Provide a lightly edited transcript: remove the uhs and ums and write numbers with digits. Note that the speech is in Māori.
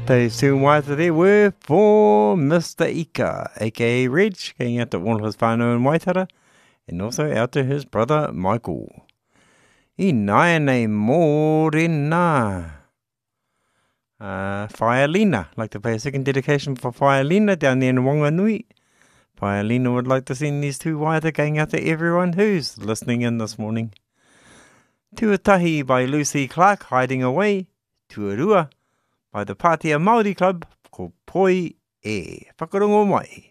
Those two waiata there were for Mr. Ika, aka Reg, going out to all his whānau in Waitara, and also out to his brother Michael. I nai nei mōrena. Whaialina, like to pay a second dedication for Whaialina down there in Wanganui. Whaialina would like to send these two waiata going out to everyone who's listening in this morning. Tuatahi by Lucy Clark, Hiding Away. Tuarua by the Pātea Māori Club called Poi E. Whakarongo mai.